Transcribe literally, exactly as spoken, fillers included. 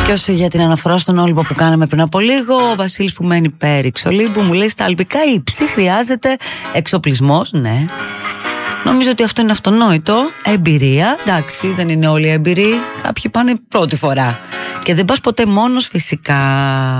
Και όσο για την αναφορά στον Όλυμπο που κάναμε πριν από λίγο, ο Βασίλης που μένει πέριξ Ολύμπου μου λέει στα αλπικά ύψη χρειάζεται εξοπλισμός. Ναι, νομίζω ότι αυτό είναι αυτονόητο. Εμπειρία, εντάξει, δεν είναι όλοι εμπειροί. Κάποιοι πάνε πρώτη φορά. Και δεν πας ποτέ μόνος φυσικά.